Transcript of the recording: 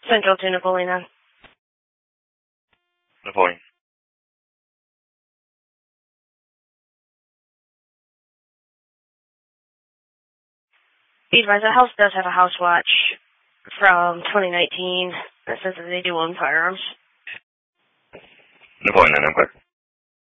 Central to Napoleon. Napoleon. Be advised, the house does have a house watch from 2019 that says that they do own firearms. Napoleon, I'm clear.